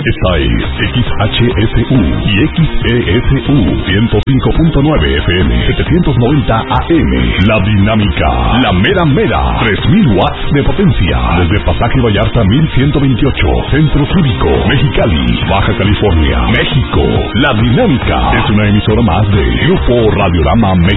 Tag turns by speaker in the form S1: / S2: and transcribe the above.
S1: Esta es XHSU y XESU 105.9 FM, 790 AM. La Dinámica, la mera mera, 3000 watts de potencia. Desde Pasaje Vallarta 1128, Centro Cívico, Mexicali, Baja California, México. La Dinámica es una emisora más de Grupo Radiorama México.